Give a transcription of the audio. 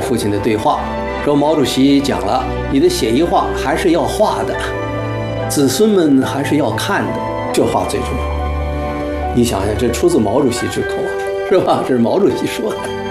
父亲的对话，说毛主席讲了，你的写意画还是要画的，子孙们还是要看的，这话最重要。你想想，这出自毛主席之口啊，是吧？这是毛主席说的。